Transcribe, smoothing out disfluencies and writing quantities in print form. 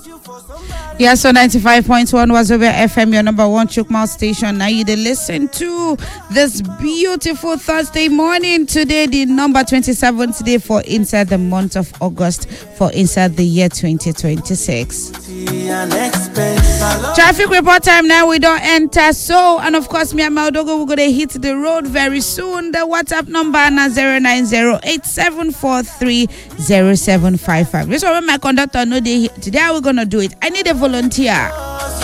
Yes, so 95.1 was over FM, your number one Chukmal station. Now you listen to this beautiful Thursday morning. Today, the number 27th day for inside the month of August for inside the year 2026. Traffic report time now. We don't enter. So, and of course, me and Maldogo, we're going to hit the road very soon. The WhatsApp number is 090-8743-0755. This is what my conductor know today we're going to do it. I need a volunteer.